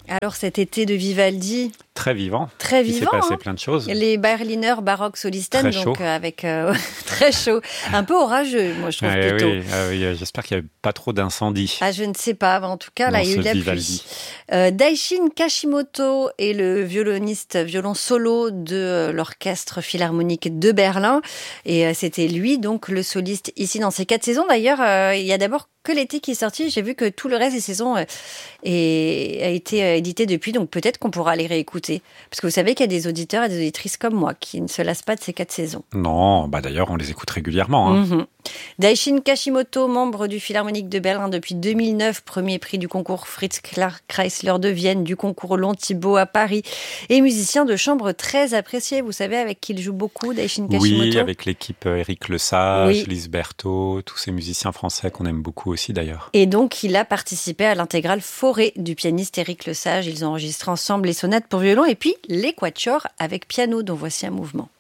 Alors cet été de Vivaldi, Très vivant. très Il s'est vivant, passé hein. plein de choses. Les Berliner Baroque Solisten, Très donc chaud. avec très chaud, un peu orageux, moi je trouve plutôt. Oui, oui, j'espère qu'il n'y a pas trop d'incendies Ah, je ne sais pas. En tout cas, là, dans il y a ce eu de la Vivaldi. pluie. Daishin Kashimoto est le violon solo de l'Orchestre Philharmonique de Berlin. Et c'était lui, donc, le soliste ici dans ces 4 saisons. D'ailleurs, il y a d'abord que l'été qui est sorti. J'ai vu que tout le reste des saisons a été édité depuis. Donc, peut-être qu'on pourra les réécouter. Parce que vous savez qu'il y a des auditeurs et des auditrices comme moi qui ne se lassent pas de ces 4 saisons. Non, d'ailleurs, on les écoute régulièrement. Hein. Mhm. Daishin Kashimoto, membre du Philharmonique de Berlin depuis 2009, premier prix du concours Fritz Chrysler de Vienne, du concours Long Thibault à Paris, et musicien de chambre très apprécié. Vous savez avec qui il joue beaucoup, Daishin Kashimoto? Oui, avec l'équipe Éric Lesage, Oui. Lise Berthaud, tous ces musiciens français qu'on aime beaucoup aussi d'ailleurs. Et donc, il a participé à l'intégrale Forêt du pianiste Éric Lesage. Ils ont enregistré ensemble les sonates pour violon et puis les quatuors avec piano, dont voici un mouvement.